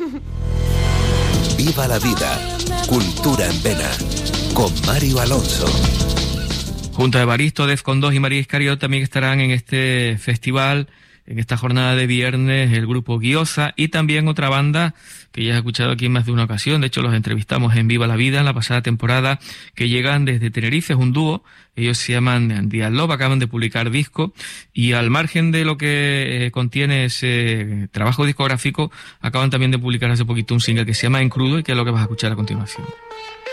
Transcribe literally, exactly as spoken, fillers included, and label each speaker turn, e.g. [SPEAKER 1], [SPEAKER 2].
[SPEAKER 1] Viva la vida, cultura en vena, con Mario Alonso.
[SPEAKER 2] Junto a Evaristo, Defcon dos y María Iscariot también estarán en este festival, en esta jornada de viernes, el grupo Guiosa y también otra banda que ya he escuchado aquí en más de una ocasión. De hecho, los entrevistamos en Viva la Vida en la pasada temporada, que llegan desde Tenerife, es un dúo. Ellos se llaman Dial Love, acaban de publicar disco y al margen de lo que eh, contiene ese trabajo discográfico, acaban también de publicar hace poquito un single que se llama En Crudo y que es lo que vas a escuchar a continuación.